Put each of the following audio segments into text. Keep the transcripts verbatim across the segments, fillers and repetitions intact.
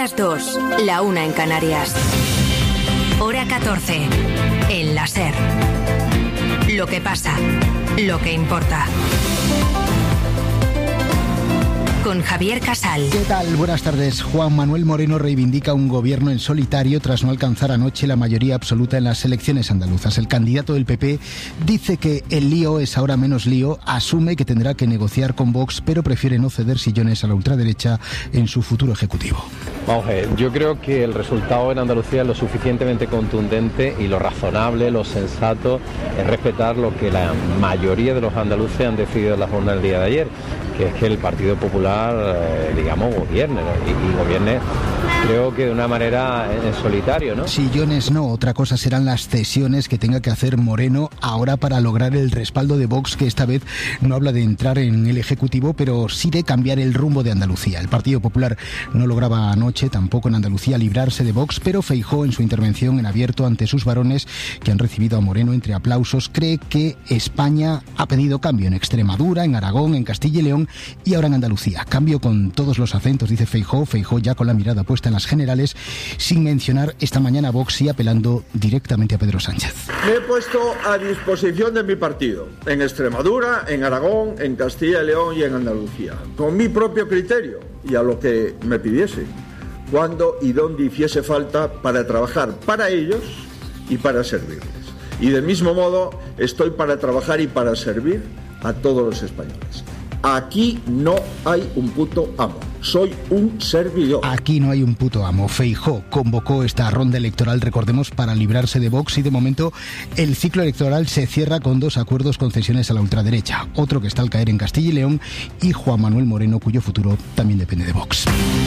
las dos, la una en Canarias. Hora catorce, en la SER. Lo que pasa, lo que importa. Con Javier Casal. ¿Qué tal? Buenas tardes. Juan Manuel Moreno reivindica un gobierno en solitario tras no alcanzar anoche la mayoría absoluta en las elecciones andaluzas. El candidato del P P dice que el lío es ahora menos lío, asume que tendrá que negociar con Vox, pero prefiere no ceder sillones a la ultraderecha en su futuro ejecutivo. Vamos a ver, yo creo que el resultado en Andalucía es lo suficientemente contundente y lo razonable, lo sensato es respetar lo que la mayoría de los andaluces han decidido en la jornada del día de ayer, que es que el Partido Popular, eh, digamos, gobierne, ¿no? y, y gobierne, creo que de una manera en solitario, ¿no? Sillones no, otra cosa serán las cesiones que tenga que hacer Moreno ahora para lograr el respaldo de Vox, que esta vez no habla de entrar en el Ejecutivo, pero sí de cambiar el rumbo de Andalucía. El Partido Popular no lograba anoche, tampoco en Andalucía, librarse de Vox, pero Feijóo, en su intervención en abierto ante sus varones, que han recibido a Moreno entre aplausos, cree que España ha pedido cambio en Extremadura, en Aragón, en Castilla y León y ahora en Andalucía. Cambio con todos los acentos, dice Feijóo, Feijóo ya con la mirada puesta en las generales, sin mencionar esta mañana a Vox y apelando directamente a Pedro Sánchez. Me he puesto a disposición de mi partido, en Extremadura, en Aragón, en Castilla y León y en Andalucía, con mi propio criterio y a lo que me pidiese, cuando y donde hiciese falta para trabajar para ellos y para servirles. Y del mismo modo estoy para trabajar y para servir a todos los españoles. Aquí no hay un puto amo, soy un servidor. Aquí no hay un puto amo. Feijóo convocó esta ronda electoral, recordemos, para librarse de Vox, y de momento el ciclo electoral se cierra con dos acuerdos concesiones a la ultraderecha, otro que está al caer en Castilla y León, y Juan Manuel Moreno, cuyo futuro también depende de Vox.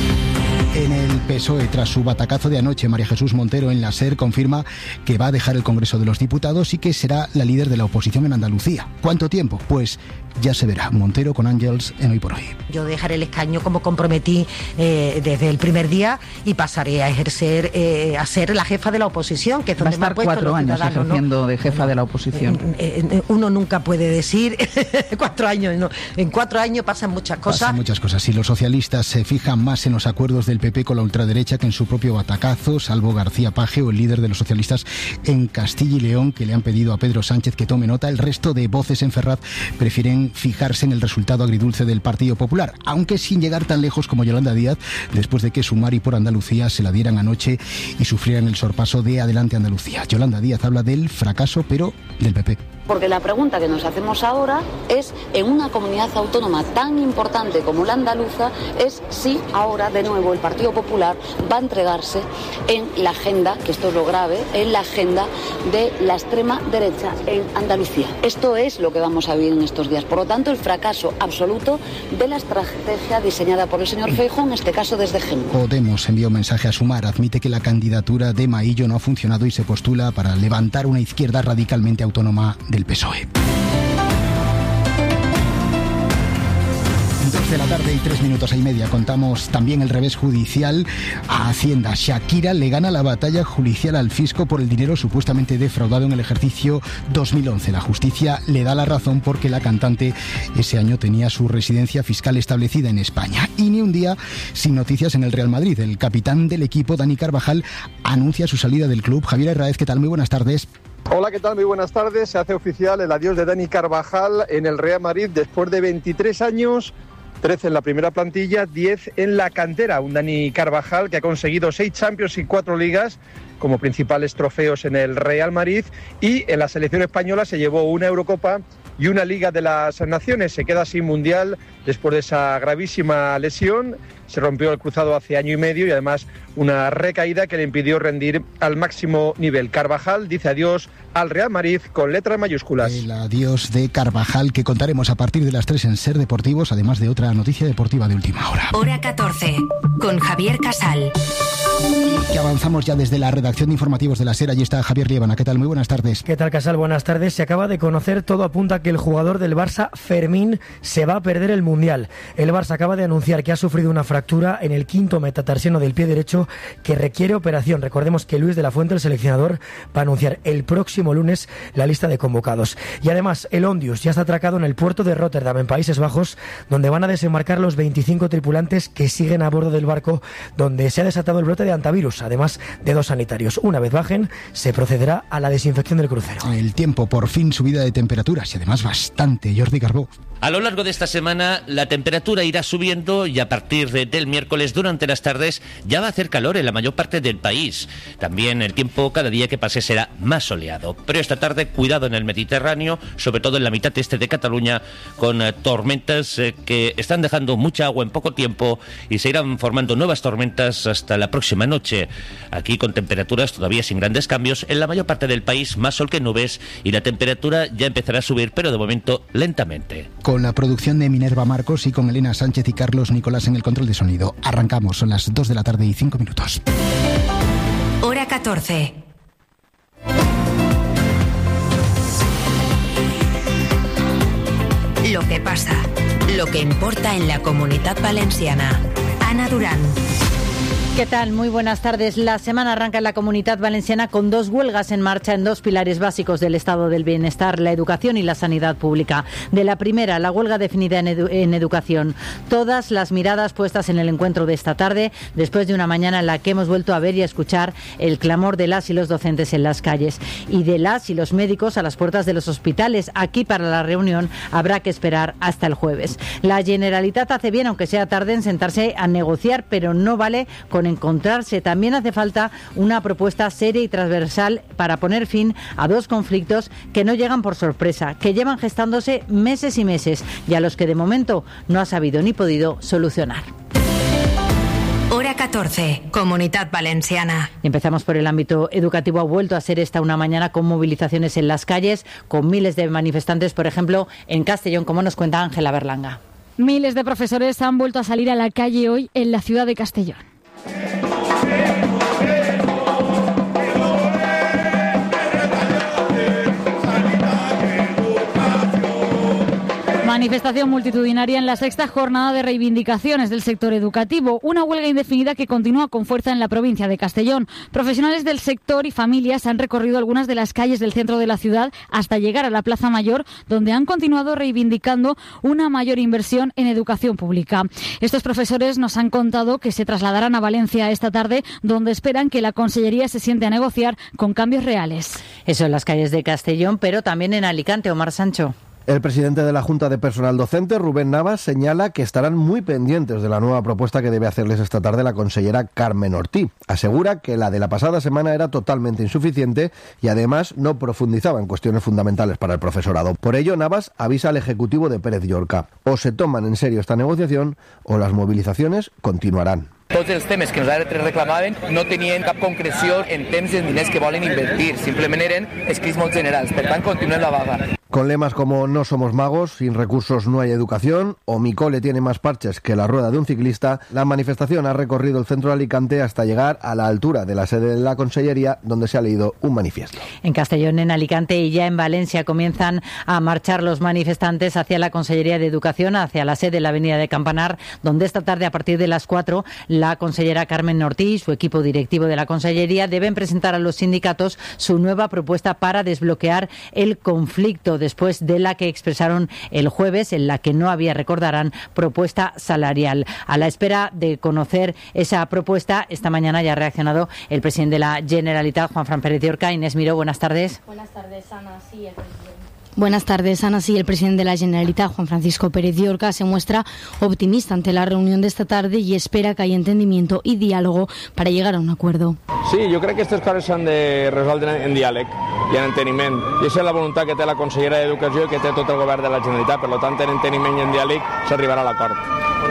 En el P S O E, tras su batacazo de anoche, María Jesús Montero en la SER confirma que va a dejar el Congreso de los Diputados y que será la líder de la oposición en Andalucía. ¿Cuánto tiempo? Pues ya se verá. Montero con Ángels en Hoy por Hoy. Yo dejaré el escaño como comprometí eh, desde el primer día y pasaré a ejercer, eh, a ser la jefa de la oposición, que es donde va a estar me cuatro años ejerciendo ¿no? de jefa de la oposición. Eh, eh, uno nunca puede decir cuatro años, no. En cuatro años pasan muchas cosas. Pasan muchas cosas. Si los socialistas se fijan más en los acuerdos del P P con la ultraderecha que en su propio batacazo, salvo García Paje o el líder de los socialistas en Castilla y León, que le han pedido a Pedro Sánchez que tome nota, el resto de voces en Ferraz prefieren fijarse en el resultado agridulce del Partido Popular, aunque sin llegar tan lejos como Yolanda Díaz, después de que Sumar y Por Andalucía se la dieran anoche y sufrieran el sorpaso de Adelante Andalucía. Yolanda Díaz habla del fracaso, pero del P P. Porque la pregunta que nos hacemos ahora es, en una comunidad autónoma tan importante como la andaluza, es si ahora de nuevo el Partido Popular va a entregarse en la agenda, que esto es lo grave, en la agenda de la extrema derecha en Andalucía. Esto es lo que vamos a vivir en estos días. Por lo tanto, el fracaso absoluto de la estrategia diseñada por el señor Feijóo, en este caso desde Génova. Podemos envió un mensaje a Sumar, admite que la candidatura de Maillo no ha funcionado y se postula para levantar una izquierda radicalmente autónoma del P S O E. De la tarde y tres minutos y media. Contamos también el revés judicial a Hacienda. Shakira le gana la batalla judicial al fisco por el dinero supuestamente defraudado en el ejercicio dos mil once. La justicia le da la razón porque la cantante ese año tenía su residencia fiscal establecida en España. Y ni un día sin noticias en el Real Madrid. El capitán del equipo, Dani Carvajal, anuncia su salida del club. Javier Herráez, ¿qué tal? Muy buenas tardes. Hola, ¿qué tal? Muy buenas tardes. Se hace oficial el adiós de Dani Carvajal en el Real Madrid después de veintitrés años, trece en la primera plantilla, diez en la cantera. Un Dani Carvajal que ha conseguido seis Champions y cuatro Ligas como principales trofeos en el Real Madrid, y en la selección española se llevó una Eurocopa y una Liga de las Naciones. Se queda sin Mundial después de esa gravísima lesión. Se rompió el cruzado hace año y medio y además una recaída que le impidió rendir al máximo nivel. Carvajal dice adiós al Real Madrid con letras mayúsculas. El adiós de Carvajal, que contaremos a partir de las tres en Ser Deportivos, además de otra noticia deportiva de última hora. Hora catorce, con Javier Casal. Y que avanzamos ya desde la redacción de informativos de la SER. Allí está Javier Liébana. ¿Qué tal? Muy buenas tardes. ¿Qué tal, Casal? Buenas tardes. Se acaba de conocer, todo apunta a que el jugador del Barça, Fermín, se va a perder el Mundial. El Barça acaba de anunciar que ha sufrido una fractura en el quinto metatarsiano del pie derecho que requiere operación. Recordemos que Luis de la Fuente, el seleccionador, va a anunciar el próximo lunes la lista de convocados. Y además, el Ondius ya está atracado en el puerto de Rotterdam, en Países Bajos, donde van a desembarcar los veinticinco tripulantes que siguen a bordo del barco donde se ha desatado el brote de antivirus, además de dos sanitarios. Una vez bajen, se procederá a la desinfección del crucero. El tiempo, por fin subida de temperaturas y además bastante. Jordi Carbó. A lo largo de esta semana la temperatura irá subiendo y a partir de, del miércoles durante las tardes ya va a hacer calor en la mayor parte del país. También el tiempo cada día que pase será más soleado. Pero esta tarde cuidado en el Mediterráneo, sobre todo en la mitad este de Cataluña, con eh, tormentas eh, que están dejando mucha agua en poco tiempo y se irán formando nuevas tormentas hasta la próxima noche. Aquí con temperaturas todavía sin grandes cambios, en la mayor parte del país más sol que nubes y la temperatura ya empezará a subir, pero de momento lentamente. Con la producción de Minerva Marcos y con Elena Sánchez y Carlos Nicolás en el control de sonido. Arrancamos, son las dos de la tarde y cinco minutos. Hora catorce. Lo que pasa, lo que importa en la Comunitat Valenciana. Ana Durán. ¿Qué tal? Muy buenas tardes. La semana arranca en la Comunitat Valenciana con dos huelgas en marcha en dos pilares básicos del estado del bienestar, la educación y la sanidad pública. De la primera, la huelga definida en, edu- en educación. Todas las miradas puestas en el encuentro de esta tarde, después de una mañana en la que hemos vuelto a ver y a escuchar el clamor de las y los docentes en las calles y de las y los médicos a las puertas de los hospitales. Aquí para la reunión habrá que esperar hasta el jueves. La Generalitat hace bien, aunque sea tarde, en sentarse a negociar, pero no vale con encontrarse. También hace falta una propuesta seria y transversal para poner fin a dos conflictos que no llegan por sorpresa, que llevan gestándose meses y meses y a los que de momento no ha sabido ni podido solucionar. Hora catorce, Comunitat Valenciana. Empezamos por el ámbito educativo. Ha vuelto a ser esta una mañana con movilizaciones en las calles, con miles de manifestantes, por ejemplo, en Castellón, como nos cuenta Ángela Berlanga. Miles de profesores han vuelto a salir a la calle hoy en la ciudad de Castellón. Manifestación multitudinaria en la sexta jornada de reivindicaciones del sector educativo. Una huelga indefinida que continúa con fuerza en la provincia de Castellón. Profesionales del sector y familias han recorrido algunas de las calles del centro de la ciudad hasta llegar a la Plaza Mayor, donde han continuado reivindicando una mayor inversión en educación pública. Estos profesores nos han contado que se trasladarán a Valencia esta tarde, donde esperan que la Consellería se siente a negociar con cambios reales. Eso en las calles de Castellón, pero también en Alicante. Omar Sancho. El presidente de la Junta de Personal Docente, Rubén Navas, señala que estarán muy pendientes de la nueva propuesta que debe hacerles esta tarde la consellera Carmen Ortí. Asegura que la de la pasada semana era totalmente insuficiente y además no profundizaba en cuestiones fundamentales para el profesorado. Por ello, Navas avisa al Ejecutivo de Pérez Llorca: o se toman en serio esta negociación o las movilizaciones continuarán. Tots els temes que nosaltres reclamaven no tenien cap concreció en temps i en diners que volen invertir, simplement eren escrits molt generals. Per tant, continuen la vaga. Con lemas como "no somos magos, sin recursos no hay educación" o "mi cole tiene más parches que la rueda de un ciclista", la manifestación ha recorrido el centro de Alicante hasta llegar a la altura de la sede de la Consellería, donde se ha leído un manifiesto. En Castellón, en Alicante y ya en Valencia comienzan a marchar los manifestantes hacia la Consellería de Educación, hacia la sede de la Avenida de Campanar, donde esta tarde a partir de las cuatro la consellera Carmen Ortí y su equipo directivo de la Consellería deben presentar a los sindicatos su nueva propuesta para desbloquear el conflicto, después de la que expresaron el jueves, en la que no había, recordarán, propuesta salarial. A la espera de conocer esa propuesta, esta mañana ya ha reaccionado el presidente de la Generalitat, Juanfran Pérez Llorca. Inés Miró, buenas tardes. Buenas tardes, Ana. Sí, el presidente. Buenas tardes, Ana. Sí, el presidente de la Generalitat, Juan Francisco Pérez Llorca, se muestra optimista ante la reunión de esta tarde y espera que haya entendimiento y diálogo para llegar a un acuerdo. Sí, jo crec que aquestes coses s'han de resoldre en diàleg i en enteniment. I aquesta és la voluntat que té la consellera d'Educació i que té tot el govern de la Generalitat. Per tant, en enteniment i en diàleg s'arribarà a l'acord.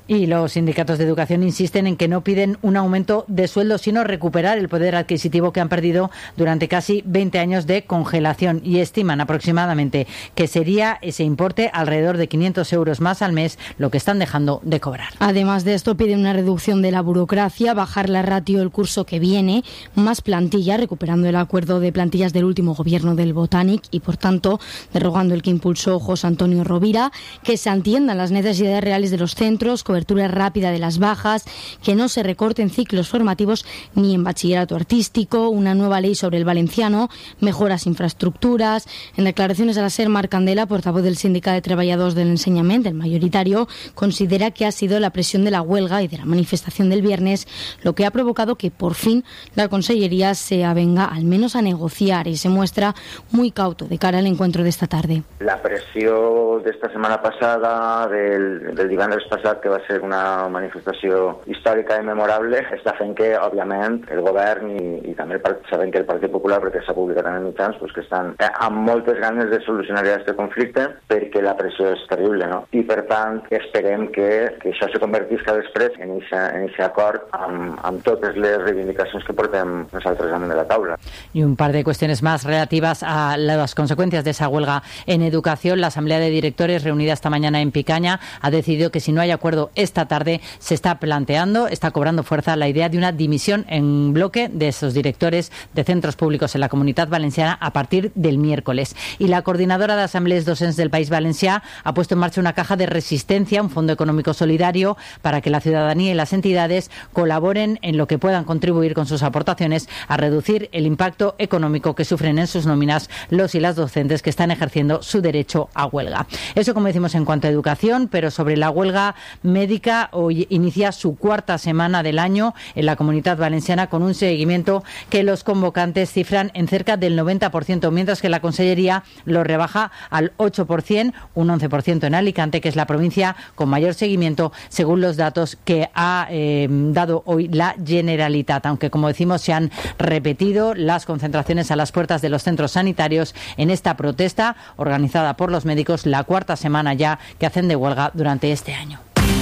Y los sindicatos de educación insisten en que no piden un aumento de sueldo, sino recuperar el poder adquisitivo que han perdido durante casi veinte años de congelación, y estiman aproximadamente que sería ese importe alrededor de quinientos euros más al mes lo que están dejando de cobrar. Además de esto, piden una reducción de la burocracia, bajar la ratio el curso que viene, más plantilla, recuperando el acuerdo de plantillas del último gobierno del Botanic y, por tanto, derogando el que impulsó José Antonio Rovira, que se atiendan las necesidades reales de los centros, cobertura rápida de las bajas, que no se recorten ciclos formativos ni en bachillerato artístico, una nueva ley sobre el valenciano, mejoras infraestructuras. En declaraciones a la SER, Marc Candela, portavoz del Sindicat de Treballadors del Enseñament, el mayoritario, considera que ha sido la presión de la huelga y de la manifestación del viernes lo que ha provocado que por fin la Consellería se avenga al menos a negociar, y se muestra muy cauto de cara al encuentro de esta tarde. La pressió d'esta setmana passada, del, del divendres passat, que va ser una manifestació històrica i memorable, està fent que, òbviament, el govern i, i també el partit, sabem que el Partit Popular, perquè s'ha publicat en els mitjans, pues, que estan eh, amb moltes ganes de solucionar aquest conflicte, perquè la pressió és terrible, no? I, per tant, esperem que, que això se convertisca després en aquest acord amb, amb totes les reivindicacions que portem nosaltres damunt de la taula. Y un par de cuestiones más relativas a las consecuencias de esa huelga en educación. La Asamblea de Directores, reunida esta mañana en Picaña, ha decidido que si no hay acuerdo esta tarde, se está planteando, está cobrando fuerza la idea de una dimisión en bloque de esos directores de centros públicos en la Comunitat Valenciana a partir del miércoles. Y la coordinadora de asambleas docentes del País Valencià ha puesto en marcha una caja de resistencia, un fondo económico solidario, para que la ciudadanía y las entidades colaboren en lo que puedan contribuir con sus aportaciones a reducir el impacto económico que sufren en sus nóminas los y las docentes que están ejerciendo su derecho a huelga. Eso, como decimos, en cuanto a educación, pero sobre la huelga médica, hoy inicia su cuarta semana del año en la Comunitat Valenciana, con un seguimiento que los convocantes cifran en cerca del noventa por ciento, mientras que la Consellería lo rebaja al ocho por ciento, un once por ciento en Alicante, que es la provincia con mayor seguimiento, según los datos que ha eh, dado hoy la Generalitat, aunque, como decimos, se han repetido las concentraciones a las puertas de los centros sanitarios en esta protesta organizada por los médicos, la cuarta semana ya que hacen de huelga durante este año.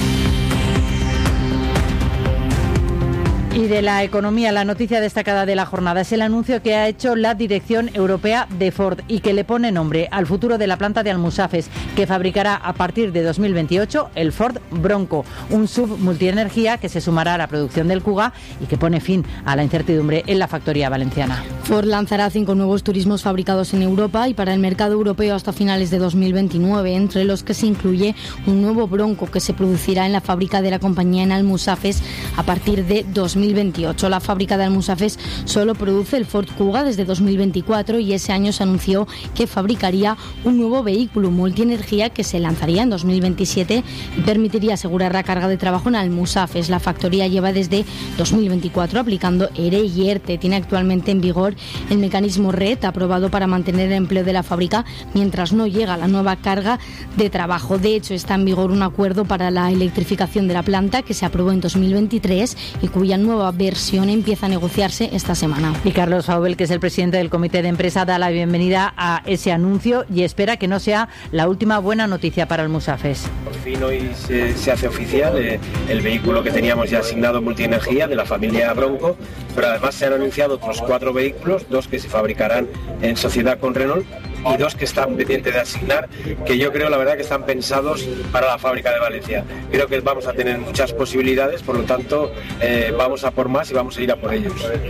Y de la economía, la noticia destacada de la jornada es el anuncio que ha hecho la Dirección Europea de Ford y que le pone nombre al futuro de la planta de Almusafes, que fabricará a partir de dos mil veintiocho el Ford Bronco, un sub multienergía que se sumará a la producción del Kuga y que pone fin a la incertidumbre en la factoría valenciana. Ford lanzará cinco nuevos turismos fabricados en Europa y para el mercado europeo hasta finales de dos mil veintinueve, entre los que se incluye un nuevo Bronco que se producirá en la fábrica de la compañía en Almusafes a partir de dos mil veintiocho. La fábrica de Almusafes solo produce el Ford Kuga desde dos mil veinticuatro y ese año se anunció que fabricaría un nuevo vehículo multienergía que se lanzaría en dos mil veintisiete y permitiría asegurar la carga de trabajo en Almusafes. La factoría lleva desde dos mil veinticuatro aplicando ERE y ERTE. Tiene actualmente en vigor el mecanismo RED, aprobado para mantener el empleo de la fábrica mientras no llega la nueva carga de trabajo. De hecho, está en vigor un acuerdo para la electrificación de la planta que se aprobó en dos mil veintitrés y cuya nueva versión empieza a negociarse esta semana. Y Carlos Faubel, que es el presidente del comité de empresa, da la bienvenida a ese anuncio y espera que no sea la última buena noticia para Almusafes. Por fin hoy se, se hace oficial eh, el vehículo que teníamos ya asignado multienergía de la familia Bronco, pero además se han anunciado otros cuatro vehículos, dos que se fabricarán en sociedad con Renault y dos que están pendientes de asignar, que yo creo la verdad que están pensados para la fábrica de Valencia. Creo que vamos a tener muchas posibilidades, por lo tanto eh, vamos a por más y vamos a ir a por ellos.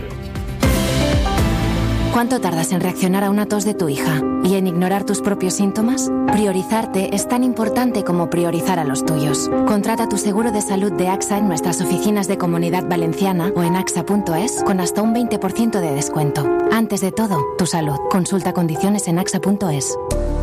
¿Cuánto tardas en reaccionar a una tos de tu hija y en ignorar tus propios síntomas? Priorizarte es tan importante como priorizar a los tuyos. Contrata tu seguro de salud de AXA en nuestras oficinas de Comunidad Valenciana o en axa punto es con hasta un veinte por ciento de descuento. Antes de todo, tu salud. Consulta condiciones en axa punto es.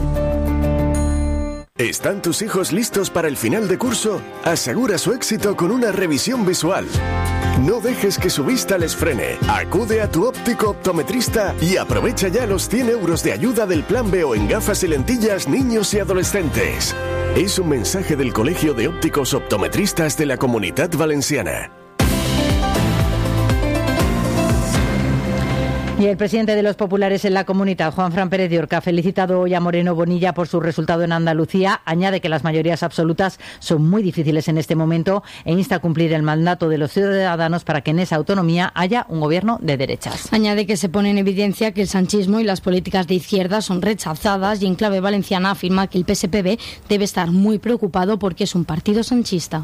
¿Están tus hijos listos para el final de curso? Asegura su éxito con una revisión visual. No dejes que su vista les frene. Acude a tu óptico optometrista y aprovecha ya los cien euros de ayuda del Plan B O en gafas y lentillas niños y adolescentes. Es un mensaje del Colegio de Ópticos Optometristas de la Comunitat Valenciana. Y el presidente de los populares en la Comunidad, Juanfran Pérez de Orca, ha felicitado hoy a Moreno Bonilla por su resultado en Andalucía. Añade que las mayorías absolutas son muy difíciles en este momento e insta a cumplir el mandato de los ciudadanos para que en esa autonomía haya un gobierno de derechas. Añade que se pone en evidencia que el sanchismo y las políticas de izquierda son rechazadas y en clave valenciana afirma que el P S P B debe estar muy preocupado porque es un partido sanchista.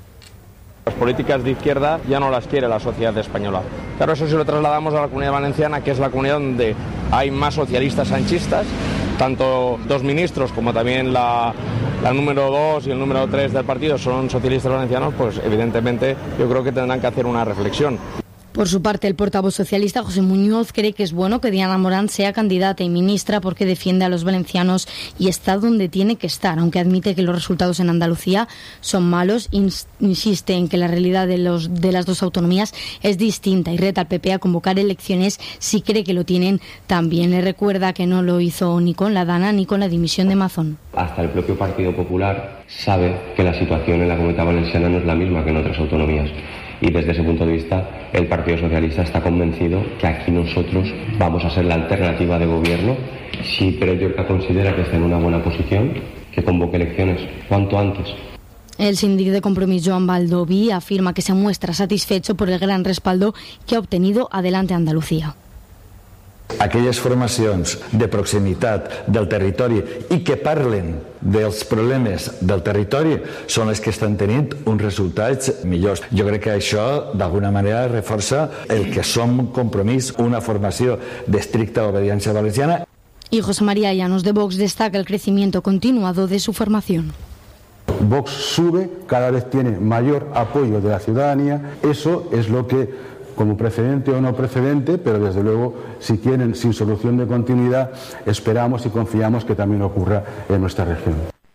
Las políticas de izquierda ya no las quiere la sociedad española. Claro, eso si lo trasladamos a la Comunidad Valenciana, que es la comunidad donde hay más socialistas sanchistas, tanto dos ministros como también la, la número dos y el número tres del partido son socialistas valencianos, pues evidentemente yo creo que tendrán que hacer una reflexión. Por su parte, el portavoz socialista José Muñoz cree que es bueno que Diana Morán sea candidata y ministra porque defiende a los valencianos y está donde tiene que estar, aunque admite que los resultados en Andalucía son malos. Insiste en que la realidad de, los, de las dos autonomías es distinta y reta al P P a convocar elecciones si cree que lo tienen. También le recuerda que no lo hizo ni con la Dana ni con la dimisión de Mazón. Hasta el propio Partido Popular sabe que la situación en la Comunidad Valenciana no es la misma que en otras autonomías. Y desde ese punto de vista, el Partido Socialista está convencido que aquí nosotros vamos a ser la alternativa de gobierno. Si Pérez de Orca considera que está en una buena posición, que convoque elecciones cuanto antes. El síndic de Compromís, Joan Baldoví, afirma que se muestra satisfecho por el gran respaldo que ha obtenido Adelante Andalucía. Aquelles formacions de proximitat del territori i que parlen dels problemes del territori són les que estan tenint uns resultats millors. Jo crec que això d'alguna manera reforça el que som Compromís, una formació d'estricta obediència valenciana. Y José María Llanos de Vox destaca el crecimiento continuado de su formación. Vox sube, cada vez tiene mayor apoyo de la ciudadanía. Eso es lo que, como precedente o no precedente, pero desde luego, si quieren, sin solución de continuidad, esperamos y confiamos que también ocurra en nuestra región.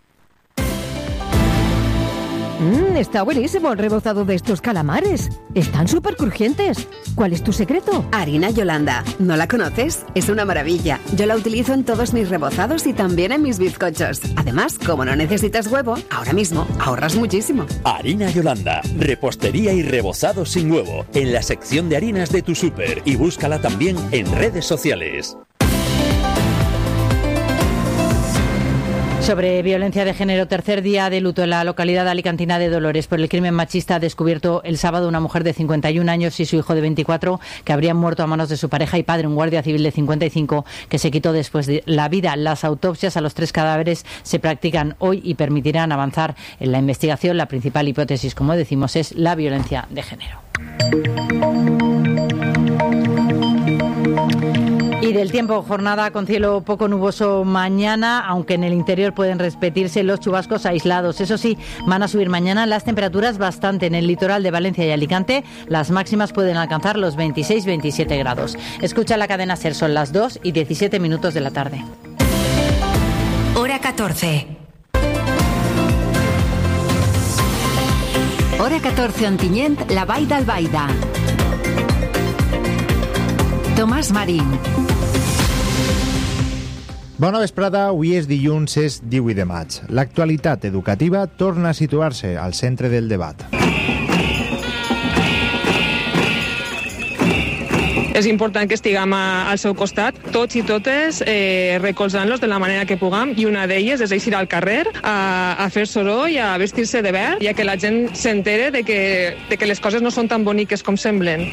Mm, está buenísimo el rebozado de estos calamares. Están súper crujientes. ¿Cuál es tu secreto? Harina Yolanda. ¿No la conoces? Es una maravilla. Yo la utilizo en todos mis rebozados y también en mis bizcochos. Además, como no necesitas huevo, ahora mismo ahorras muchísimo. Harina Yolanda. Repostería y rebozado sin huevo. En la sección de harinas de tu súper. Y búscala también en redes sociales. Sobre violencia de género, tercer día de luto en la localidad alicantina de Dolores por el crimen machista descubierto el sábado una mujer de cincuenta y un años y su hijo de veinticuatro que habrían muerto a manos de su pareja y padre, un guardia civil de cincuenta y cinco que se quitó después de la vida. Las autopsias a los tres cadáveres se practican hoy y permitirán avanzar en la investigación. La principal hipótesis, como decimos, es la violencia de género. Y del tiempo, jornada con cielo poco nuboso mañana, aunque en el interior pueden repetirse los chubascos aislados. Eso sí, van a subir mañana las temperaturas bastante en el litoral de Valencia y Alicante. Las máximas pueden alcanzar los veintiséis veintisiete grados. Escucha la cadena SER, son las dos y diecisiete minutos de la tarde. Hora catorce. Hora catorce Ontinyent, la Vall d'Albaida. Tomàs Marín. Bona vesprada, avui és dilluns, és divuit de maig. L'actualitat educativa torna a situar-se al centre del debat. És important que estiguem a, al seu costat, tots i totes, eh, recolzant-los de la manera que puguem, i una d'elles és eixir al carrer a, a fer soroll i a vestir-se de verd i a que la gent s'entere de que, de que les coses no són tan boniques com semblen.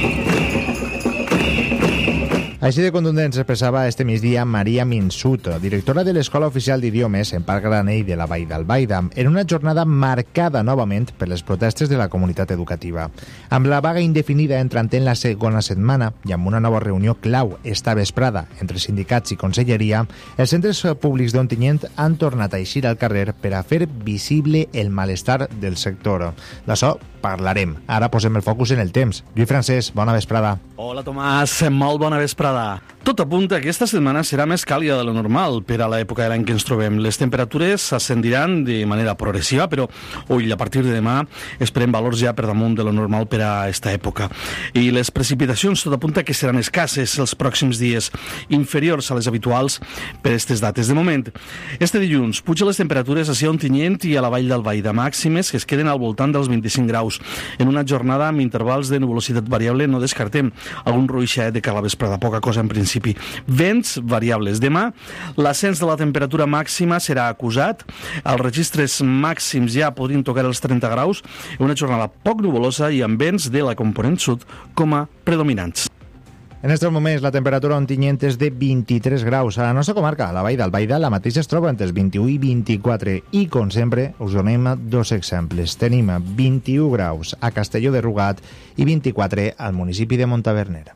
Així de contundent s'expressava este migdia Maria Minsut, directora de l'Escola Oficial d'Idiomes en Parc Granell de la Vall d'Albaida, en una jornada marcada novament per les protestes de la comunitat educativa. Amb la vaga indefinida entrant en la segona setmana i amb una nova reunió clau esta vesprada entre sindicats i conselleria, els centres públics d'Ontinyent han tornat a eixir al carrer per a fer visible el malestar del sector. D'això parlarem. Ara posem el focus en el temps. Lluís Francesc, bona vesprada. Hola Tomàs, molt bona vesprada. Tot apunta que aquesta setmana serà més càlida de lo normal per a l'època de l'any que ens trobem. Les temperatures s'ascendiran de manera progressiva, però ui, a partir de demà esperem valors ja per damunt de lo normal per a aquesta època. I les precipitacions tot apunta que seran escasses els pròxims dies, inferiors a les habituals per aquestes dates. De moment, este dilluns pugen les temperatures a Ontinyent i a la Vall d'Albaida, màximes que es queden al voltant dels vint-i-cinc graus. En una jornada amb intervals de nuvolositat variable no descartem algun ruixadet de cara a la vesprada, poca cosa en principi. Vents variables. Demà, l'ascens de la temperatura màxima serà acusat. Els registres màxims ja podrien tocar els trenta graus, una jornada poc nuvolosa i amb vents de la component sud com a predominants. En aquests moments la temperatura a Ontinyent és de vint-i-tres graus. A la nostra comarca, a la Vall d'Albaida, la mateixa es troba entre els vint-i-u i vint-i-quatre. I, com sempre, us donem dos exemples. Tenim vint-i-u graus a Castelló de Rugat i vint-i-quatre al municipi de Montaverner.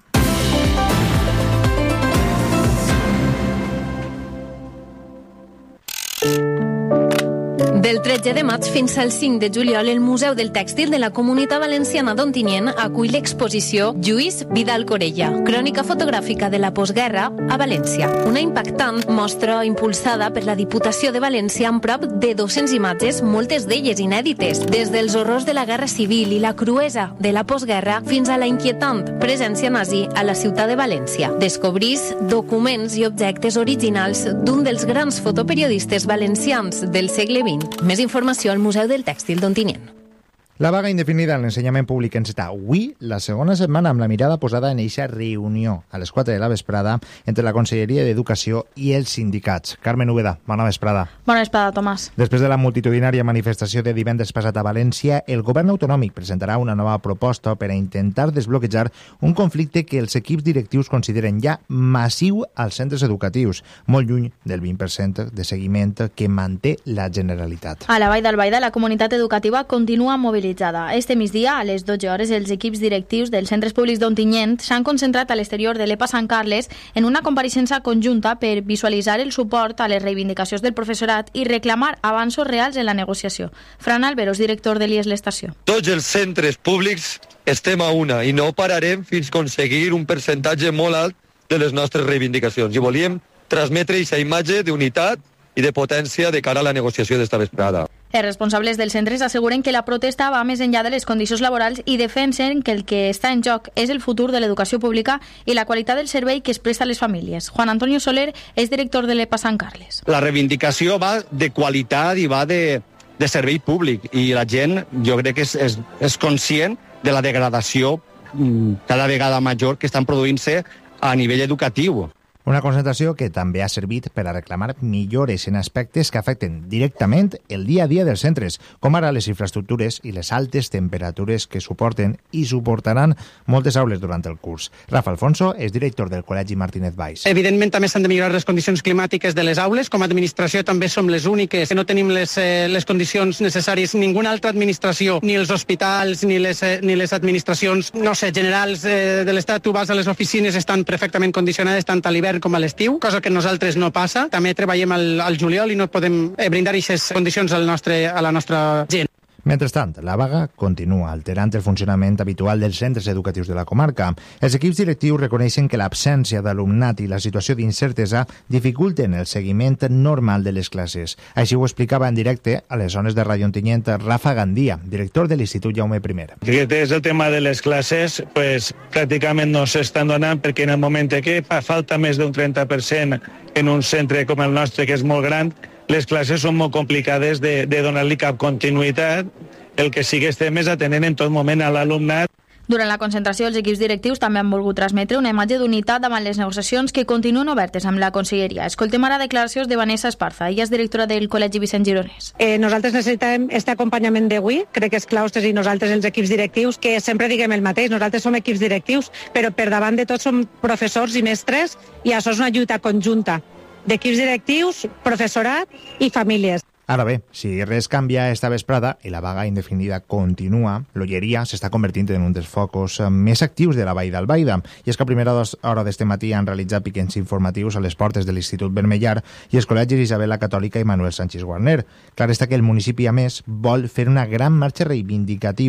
Del tretze de maig fins al cinc de juliol, el Museu del Tèxtil de la Comunitat Valenciana d'Ontinyent acull l'exposició Lluís Vidal Corella, crònica fotogràfica de la postguerra a València. Una impactant mostra impulsada per la Diputació de València amb prop de dues-centes imatges, moltes d'elles inèdites, des dels horrors de la Guerra Civil i la cruesa de la postguerra fins a la inquietant presència nazi a la ciutat de València. Descobrís documents i objectes originals d'un dels grans fotoperiodistes valencians del segle vint. Més informació al Museu del Tèxtil d'Ontinyent. La vaga indefinida en l'ensenyament públic enceta avui la segona setmana amb la mirada posada en eixa reunió a les quatre de la vesprada entre la Conselleria d'Educació i els sindicats. Carmen Úbeda, bona vesprada. Bona vesprada, Tomàs. Després de la multitudinària manifestació de divendres passat a València, el govern autonòmic presentarà una nova proposta per a intentar desbloquejar un conflicte que els equips directius consideren ja massiu als centres educatius, molt lluny del vint per cent de seguiment que manté la Generalitat. A la Vall d'Albaida, la comunitat educativa continua mobilitzada. Este migdia, a les dotze hores, els equips directius dels centres públics d'Ontinyent s'han concentrat a l'exterior de l'E P A Sant Carles en una compareixença conjunta per visualitzar el suport a les reivindicacions del professorat i reclamar avanços reals en la negociació. Fran Alberos, director de l'I E S l'Estació. Tots els centres públics estem a una i no pararem fins aconseguir un percentatge molt alt de les nostres reivindicacions. I volíem transmetre aquesta imatge d'unitat i de potència de cara a la negociació d'esta vesprada. Els responsables dels centres asseguren que la protesta va més enllà de les condicions laborals i defensen que el que està en joc és el futur de l'educació pública i la qualitat del servei que es presta a les famílies. Juan Antonio Soler és director de l'E P A Sant Carles. La reivindicació va de qualitat i va de, de servei públic i la gent jo crec que és, és, és conscient de la degradació cada vegada major que estan produint-se a nivell educatiu. Una concentració que també ha servit per a reclamar millores en aspectes que afecten directament el dia a dia dels centres, com ara les infraestructures i les altes temperatures que suporten i suportaran moltes aules durant el curs. Rafa Alfonso és director del Col·legi Martínez Valls. Evidentment també s'han de millorar les condicions climàtiques de les aules. Com a administració també som les úniques que no tenim les, eh, les condicions necessàries. Ninguna altra administració, ni els hospitals, ni les, eh, ni les administracions, no sé, generals eh, de l'Estat, tu vas a les oficines, estan perfectament condicionades tant a l'hivern com a l'estiu, cosa que nosaltres no passa. També treballem al, al juliol i no podem eh, brindar aquestes condicions al nostre, a la nostra gent. Mentrestant, la vaga continua alterant el funcionament habitual dels centres educatius de la comarca. Els equips directius reconeixen que l'absència d'alumnat i la situació d'incertesa dificulten el seguiment normal de les classes. Així ho explicava en directe a les zones de Ràdio Ontinyent Rafa Gandia, director de l'Institut Jaume I. Que és el tema de les classes, pues, pràcticament no s'estan donant perquè en el moment que fa falta més d'un trenta per cent en un centre com el nostre, que és molt gran, les classes són molt complicades de, de donar-li cap continuïtat. El que sí que estem és atenent en tot moment a l'alumnat. Durant la concentració, els equips directius també han volgut transmetre una imatge d'unitat davant les negociacions que continuen obertes amb la Conselleria. Escoltem ara declaracions de Vanessa Esparza. Ella és directora del Col·legi Vicent Gironès. Eh, nosaltres necessitem aquest acompanyament d'avui. Crec que és claustres i nosaltres, els equips directius, que sempre diguem el mateix. Nosaltres som equips directius, però per davant de tot som professors i mestres i això és una lluita conjunta d'equips directius, professorat i famílies. Ara bé, si res canvia esta vesprada i la vaga indefinida continua, l'Olleria s'està convertint en un dels focus més actius de la Vall d'Albaida. I és que a primera hora d'este matí han realitzat piquets informatius a les portes de l'Institut Vermellar i els col·legis Isabel la Catòlica i Manuel Sánchez Guarner. Clar està que el municipi, a més, vol fer una gran marxa reivindicativa.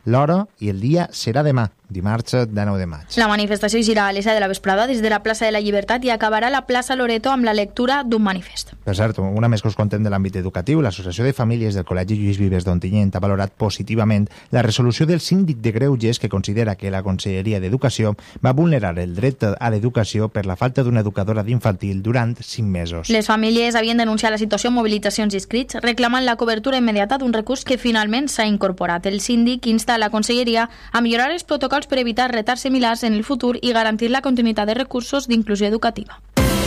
L'hora i el dia serà demà, dimarts dinou de maig. La manifestació girà a les set de la vesprada des de la plaça de la Llibertat i acabarà a la plaça Loreto amb la lectura d'un manifest. Per cert, una més que us contem de l'àmbit educatiu, l'Associació de Famílies del Col·legi Lluís Vives d'Ontinyent ha valorat positivament la resolució del síndic de Greuges que considera que la Conselleria d'Educació va vulnerar el dret a l'educació per la falta d'una educadora d'infantil durant cinc mesos. Les famílies havien denunciat la situació amb mobilitzacions i escrits reclamant la cobertura immediata d'un recurs que finalment s'ha incorporat. El síndic insta a la Conselleria a millorar els protocols per evitar retards similars en el futur i garantir la continuïtat de recursos d'inclusió educativa.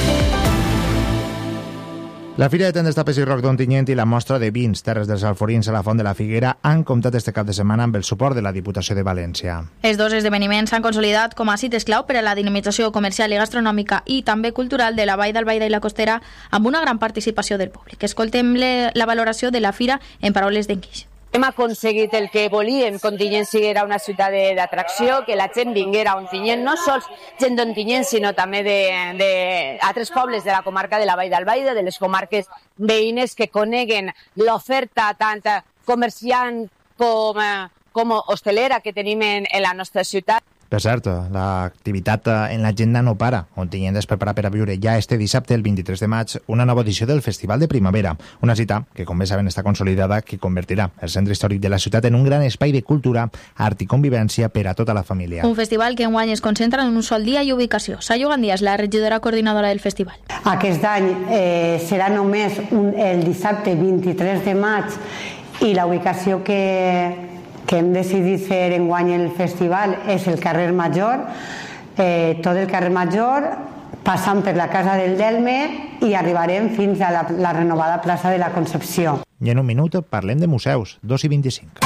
La Fira de Tendes, Tapes i Roc d'Ontinyent i la mostra de vins Terres dels Alforins a la Font de la Figuera han comptat este cap de setmana amb el suport de la Diputació de València. Els dos esdeveniments s'han consolidat com a cites clau per a la dinamització comercial i gastronòmica i també cultural de la Vall d'Albaida i la Costera amb una gran participació del públic. Escoltem la valoració de la Fira en paraules d'en Guix. Hem aconseguit el que volíem, que Ontinyent siguera una ciutat d'atracció, que la gent vinguera a Ontinyent, no sols gent d'Ontinyent, sinó també d'altres pobles de la comarca de la Vall d'Albaida, de les comarques veïnes que coneguen l'oferta tant comerciant com, com hostelera que tenim en, en la nostra ciutat. Per cert, l'activitat en l'agenda no para. Ontinyent es prepara per a viure ja este dissabte, el vint-i-tres de maig, una nova edició del Festival de Primavera. Una cita que, com bé saben, està consolidada, que convertirà el centre històric de la ciutat en un gran espai de cultura, art i convivència per a tota la família. Un festival que enguany es concentra en un sol dia i ubicació. Sayo Gandia és la regidora coordinadora del festival. Aquest any eh, serà només un, el dissabte vint-i-tres de maig i la ubicació que... que hem decidit fer enguany el festival és el carrer Major, eh, tot el carrer Major, passant per la Casa del Delme i arribarem fins a la, la renovada plaça de la Concepció. I en un minut parlem de museus, dos i vint-i-cinc.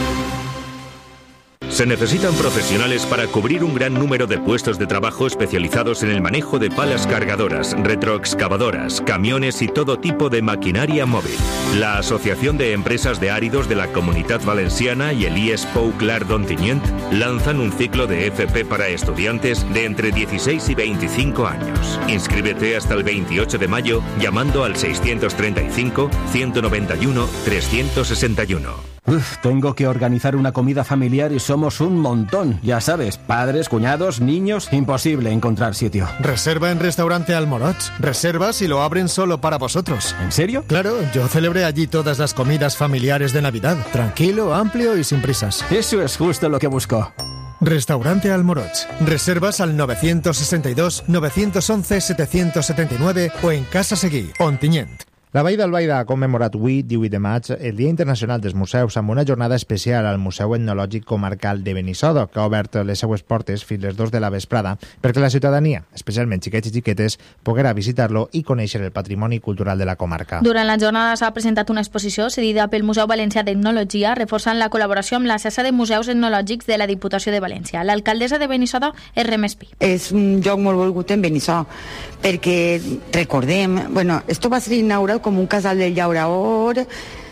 Se necesitan profesionales para cubrir un gran número de puestos de trabajo especializados en el manejo de palas cargadoras, retroexcavadoras, camiones y todo tipo de maquinaria móvil. La Asociación de Empresas de Áridos de la Comunidad Valenciana y el I E S Pouclar d'Ontinyent lanzan un ciclo de F P para estudiantes de entre dieciséis y veinticinco años. Inscríbete hasta el veintiocho de mayo llamando al seiscientos treinta y cinco, ciento noventa y uno, trescientos sesenta y uno. Uf, tengo que organizar una comida familiar y somos un montón. Ya sabes, padres, cuñados, niños, imposible encontrar sitio. Reserva en Restaurante Almoroch. Reservas y lo abren solo para vosotros. ¿En serio? Claro, yo celebré allí todas las comidas familiares de Navidad. Tranquilo, amplio y sin prisas. Eso es justo lo que busco. Restaurante Almoroch. Reservas al nueve seis dos, nueve once, siete siete nueve o en Casa Seguí, Ontinyent. La Vall d'Albaida ha commemorat avui, divuit de maig, el Dia Internacional dels Museus amb una jornada especial al Museu Etnològic Comarcal de Benissoda, que ha obert les seues portes fins les dos de la vesprada perquè la ciutadania, especialment xiquets i xiquetes, poguera visitar-lo i conèixer el patrimoni cultural de la comarca. Durant la jornada s'ha presentat una exposició cedida pel Museu Valencià d'Etnologia, reforçant la col·laboració amb la xarxa de museus etnològics de la Diputació de València. L'alcaldessa de Benissoda és Rem Espí. És un lloc molt volgut en Benissoda, perquè recordem, bueno, esto va ser inaugurat com un casal del llaurador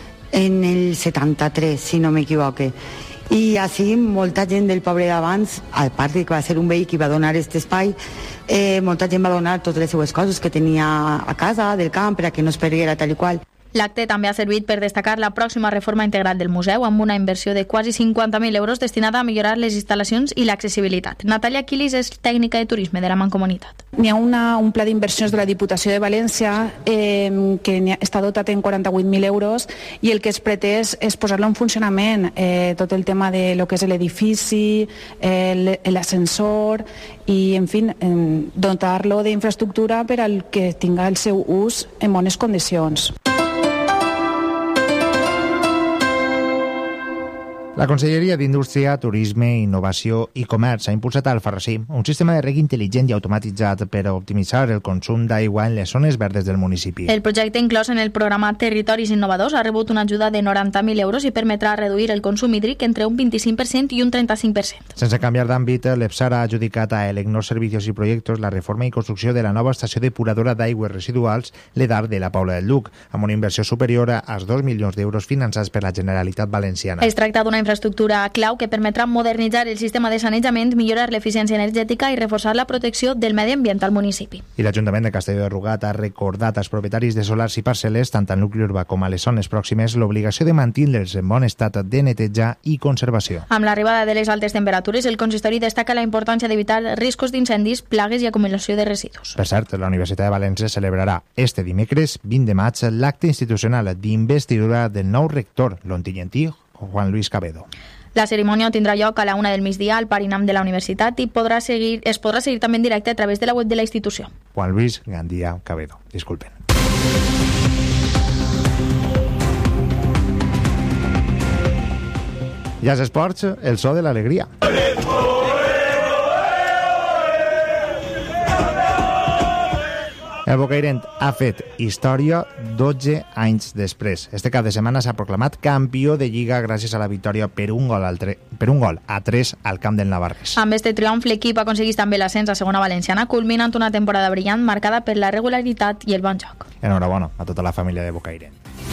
en el setanta-tres, si no m'equivoque. I així molta gent del poble d'abans, a part que va ser un veí que va donar aquest espai, eh, molta gent va donar totes les seues coses que tenia a casa, del camp, per a que no es perguera tal i qual. L'acte també ha servit per destacar la pròxima reforma integral del museu amb una inversió de quasi cinquanta mil euros destinada a millorar les instal·lacions i l'accessibilitat. Natàlia Quilis és tècnica de turisme de la Mancomunitat. N'hi ha una, un pla d'inversions de la Diputació de València eh, que ha, està dotat en quaranta-vuit mil euros i el que es pretès és posar-lo en funcionament, eh, tot el tema de lo que és l'edifici, eh, l'ascensor i, en fi, eh, dotar-lo d'infraestructura per al que tinga el seu ús en bones condicions. La Conselleria d'Indústria, Turisme, Innovació i Comerç ha impulsat a Alfarrasí un sistema de reg intel·ligent i automatitzat per a optimitzar el consum d'aigua en les zones verdes del municipi. El projecte inclòs en el programa Territoris Innovadors ha rebut una ajuda de noranta mil euros i permetrà reduir el consum hídric entre un vint-i-cinc per cent i un trenta-cinc per cent. Sense canviar d'àmbit, l'EPSAR ha adjudicat a Elecnor Servicios i Projectos la reforma i construcció de la nova estació depuradora d'aigües residuals l'Edar de la Pobla del Duc, amb una inversió superior als dos milions d'euros finançats per la Generalitat Valenciana. Es tracta d'una infraestructura clau que permetrà modernitzar el sistema de sanejament, millorar l'eficiència energètica i reforçar la protecció del medi ambient al municipi. I l'Ajuntament de Castelló de Rugat ha recordat als propietaris de solars i parcel·les, tant al nucli urbà com a les zones pròximes, l'obligació de mantenir-los en bon estat de netejar i conservació. Amb l'arribada de les altes temperatures, el consistori destaca la importància d'evitar riscos d'incendis, plagues i acumulació de residus. Per cert, la Universitat de València celebrarà este dimecres vint de maig l'acte institucional d'investidura del nou rector lontinyentí Juan Luis Cabedo. La cerimònia tindrà lloc a la una del migdia al Parinam de la Universitat i podrà seguir, es podrà seguir també en directe a través de la web de la institució. Juan Luis Gandía Cabedo. Disculpen. I als esports, el so de l'alegria. El Bocairent ha fet història dotze anys després. Este cap de setmana s'ha proclamat campió de Lliga gràcies a la victòria per un gol, al tre... per un gol a tres al camp del Navarrés. Amb este triomf, l'equip aconsegueix també l'ascens a segona valenciana, culminant una temporada brillant marcada per la regularitat i el bon joc. Enhorabona a tota la família de Bocairent.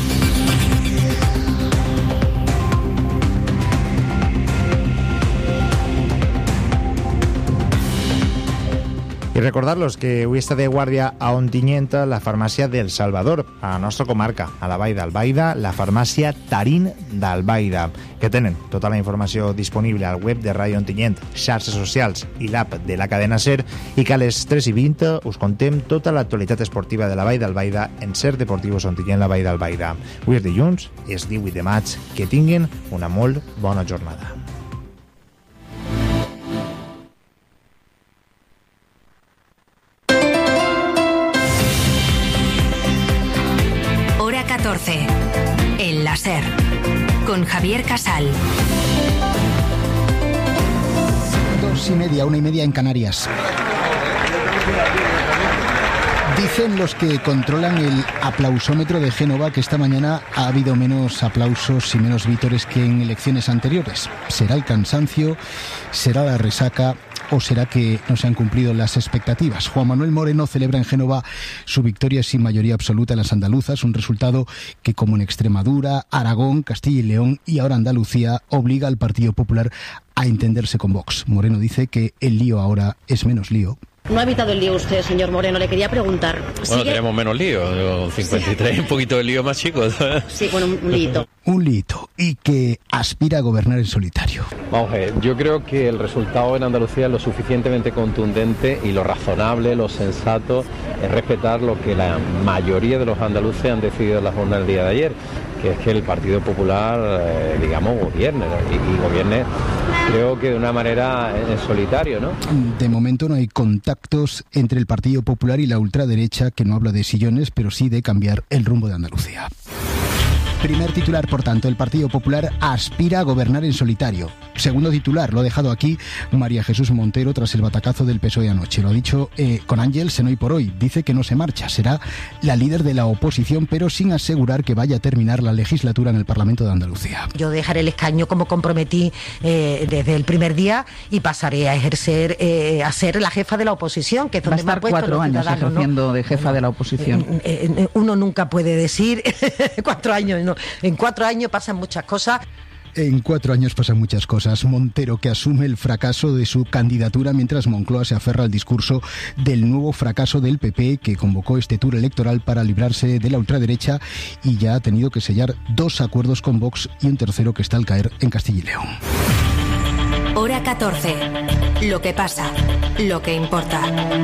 I recordar-los que avui està de guàrdia a Ontinyent la farmàcia del Salvador, a la nostra comarca, a la Vall d'Albaida, la farmàcia Tarín d'Albaida, que tenen tota la informació disponible al web de Ràdio Ontinyent, xarxes socials i l'app de la cadena SER, i que a les tres i vint us contem tota l'actualitat esportiva de la Vall d'Albaida en SER Deportivos Ontinyent, la Vall d'Albaida. Avui és dilluns, és divuit de maig, que tinguin una molt bona jornada. catorce. El láser. Con Javier Casal. Dos y media, una y media en Canarias. Dicen los que controlan el aplausómetro de Génova que esta mañana ha habido menos aplausos y menos vítores que en elecciones anteriores. ¿Será el cansancio? ¿Será la resaca? ¿O será que no se han cumplido las expectativas? Juan Manuel Moreno celebra en Génova su victoria sin mayoría absoluta en las andaluzas, un resultado que, como en Extremadura, Aragón, Castilla y León y ahora Andalucía, obliga al Partido Popular a entenderse con Vox. Moreno dice que el lío ahora es menos lío. No ha evitado el lío usted, señor Moreno. Le quería preguntar. Bueno, ¿sigue? tenemos menos lío. cincuenta y tres, sí. Un poquito de lío más chico. Sí, bueno, un, un lío. Un lío. Y que aspira a gobernar en solitario. Vamos a ver, yo creo que el resultado en Andalucía es lo suficientemente contundente y lo razonable, lo sensato, es respetar lo que la mayoría de los andaluces han decidido en la jornada del día de ayer, que es que el Partido Popular, eh, digamos, gobierne, y, y gobierne, creo que de una manera en solitario, ¿no? De momento no hay contactos entre el Partido Popular y la ultraderecha, que no habla de sillones, pero sí de cambiar el rumbo de Andalucía. Primer titular, por tanto, el Partido Popular aspira a gobernar en solitario. Segundo titular, lo ha dejado aquí María Jesús Montero tras el batacazo del P S O E anoche. Lo ha dicho eh, con Ángels en Hoy por Hoy. Dice que no se marcha, será la líder de la oposición, pero sin asegurar que vaya a terminar la legislatura en el Parlamento de Andalucía. Yo dejaré el escaño como comprometí eh, desde el primer día y pasaré a ejercer, eh, a ser la jefa de la oposición, que es donde Va a estar me ha puesto cuatro años ejerciendo, ¿no?, de jefa de la oposición. Eh, eh, uno nunca puede decir cuatro años, no. En cuatro años pasan muchas cosas. En cuatro años pasan muchas cosas. Montero, que asume el fracaso de su candidatura, mientras Moncloa se aferra al discurso del nuevo fracaso del P P, que convocó este tour electoral para librarse de la ultraderecha y ya ha tenido que sellar dos acuerdos con Vox y un tercero que está al caer en Castilla y León. Hora catorce. Lo que pasa, lo que importa.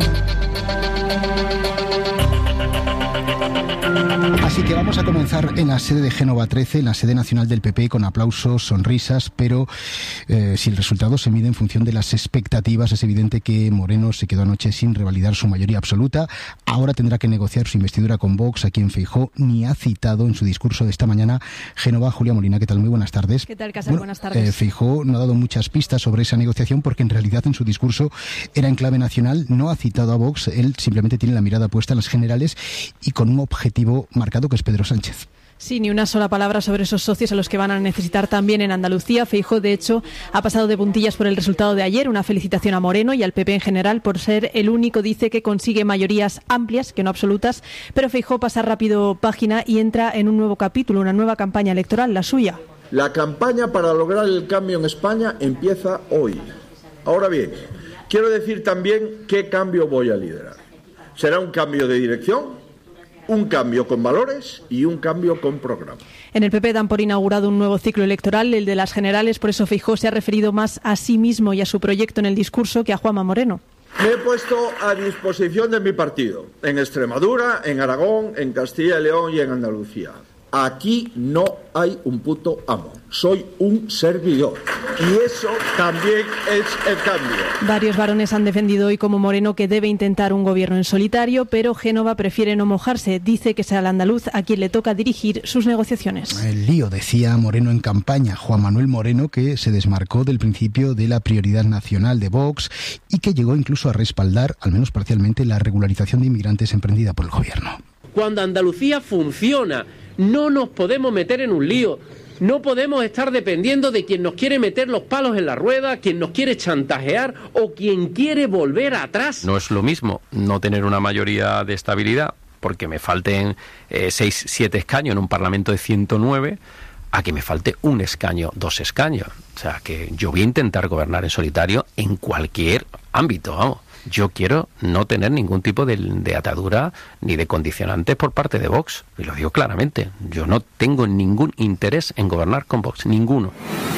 Así que vamos a comenzar en la sede de Génova trece, en la sede nacional del P P, con aplausos, sonrisas, pero eh, si el resultado se mide en función de las expectativas, es evidente que Moreno se quedó anoche sin revalidar su mayoría absoluta. Ahora tendrá que negociar su investidura con Vox, a quien Feijóo ni ha citado en su discurso de esta mañana. Génova, Julia Molina, ¿qué tal? Muy buenas tardes. ¿Qué tal, Casal? Bueno, buenas tardes. Eh, Feijóo no ha dado muchas pistas sobre esa negociación porque en realidad en su discurso era en clave nacional, no ha citado a Vox, él simplemente tiene la mirada puesta en las generales y con un objetivo marcado que es Pedro Sánchez. Sí, ni una sola palabra sobre esos socios a los que van a necesitar también en Andalucía. Feijóo, de hecho, ha pasado de puntillas por el resultado de ayer. Una felicitación a Moreno y al P P en general por ser el único, dice, que consigue mayorías amplias, que no absolutas. Pero Feijóo pasa rápido página y entra en un nuevo capítulo, una nueva campaña electoral, la suya. La campaña para lograr el cambio en España empieza hoy. Ahora bien, quiero decir también qué cambio voy a liderar. Será un cambio de dirección, un cambio con valores y un cambio con programa. En el P P dan por inaugurado un nuevo ciclo electoral, el de las generales, por eso Feijóo se ha referido más a sí mismo y a su proyecto en el discurso que a Juanma Moreno. Me he puesto a disposición de mi partido, en Extremadura, en Aragón, en Castilla y León y en Andalucía. Aquí no hay un puto amo, soy un servidor. Y eso también es el cambio. Varios varones han defendido hoy como Moreno que debe intentar un gobierno en solitario, pero Génova prefiere no mojarse. Dice que será el andaluz a quien le toca dirigir sus negociaciones. El lío, decía Moreno en campaña, Juan Manuel Moreno, que se desmarcó del principio de la prioridad nacional de Vox y que llegó incluso a respaldar, al menos parcialmente, la regularización de inmigrantes emprendida por el gobierno. Cuando Andalucía funciona, no nos podemos meter en un lío. No podemos estar dependiendo de quien nos quiere meter los palos en la rueda, quien nos quiere chantajear o quien quiere volver atrás. No es lo mismo no tener una mayoría de estabilidad, porque me falten eh, seis, siete escaños en un Parlamento de ciento nueve, a que me falte un escaño, dos escaños. O sea, que yo voy a intentar gobernar en solitario en cualquier ámbito, vamos. Yo quiero no tener ningún tipo de, de atadura ni de condicionantes por parte de Vox. Y lo digo claramente. Yo no tengo ningún interés en gobernar con Vox. Ninguno.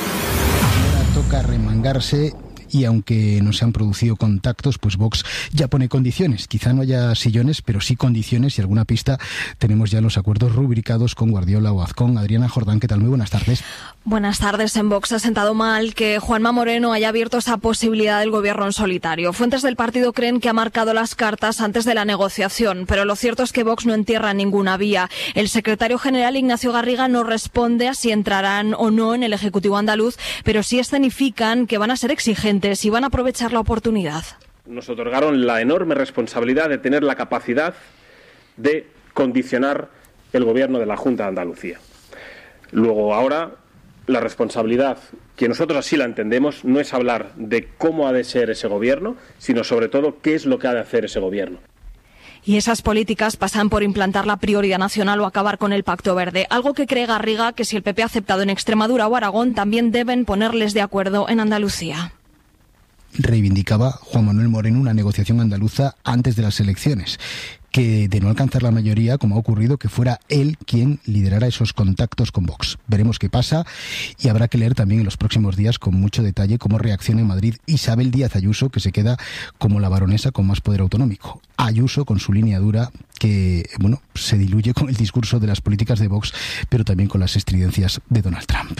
Ahora toca remangarse. Y aunque no se han producido contactos, pues Vox ya pone condiciones. Quizá no haya sillones, pero sí condiciones y alguna pista. Tenemos ya los acuerdos rubricados con Guardiola o Azcón. Adriana Jordán, ¿qué tal? Muy buenas tardes. Buenas tardes. En Vox ha sentado mal que Juanma Moreno haya abierto esa posibilidad del gobierno en solitario. Fuentes del partido creen que ha marcado las cartas antes de la negociación, pero lo cierto es que Vox no entierra ninguna vía. El secretario general Ignacio Garriga no responde a si entrarán o no en el Ejecutivo andaluz, pero sí escenifican que van a ser exigentes y van a aprovechar la oportunidad. Nos otorgaron la enorme responsabilidad de tener la capacidad de condicionar el gobierno de la Junta de Andalucía. Luego, ahora, la responsabilidad, que nosotros así la entendemos, no es hablar de cómo ha de ser ese gobierno, sino sobre todo qué es lo que ha de hacer ese gobierno. Y esas políticas pasan por implantar la prioridad nacional o acabar con el Pacto Verde, algo que cree Garriga que si el P P ha aceptado en Extremadura o Aragón, también deben ponerles de acuerdo en Andalucía. Reivindicaba Juan Manuel Moreno una negociación andaluza antes de las elecciones, que de no alcanzar la mayoría, como ha ocurrido, que fuera él quien liderara esos contactos con Vox. Veremos qué pasa y habrá que leer también en los próximos días con mucho detalle cómo reacciona en Madrid Isabel Díaz Ayuso, que se queda como la baronesa con más poder autonómico. Ayuso con su línea dura que, bueno, se diluye con el discurso de las políticas de Vox, pero también con las estridencias de Donald Trump.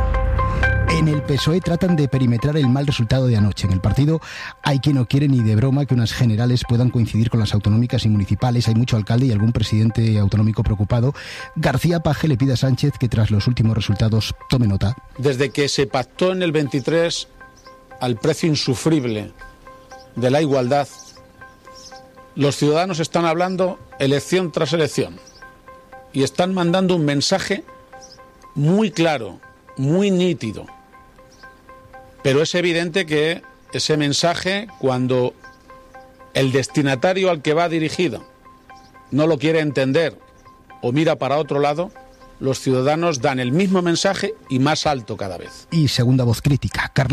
En el P S O E tratan de perimetrar el mal resultado de anoche. En el partido hay quien no quiere ni de broma que unas generales puedan coincidir con las autonómicas y municipales. Hay mucho alcalde y algún presidente autonómico preocupado. García Paje le pide a Sánchez que tras los últimos resultados tome nota. Desde que se pactó en el veintitrés al precio insufrible de la igualdad, los ciudadanos están hablando elección tras elección y están mandando un mensaje muy claro, muy nítido. Pero es evidente que ese mensaje, cuando el destinatario al que va dirigido no lo quiere entender o mira para otro lado, los ciudadanos dan el mismo mensaje y más alto cada vez. Y segunda voz crítica, Carlos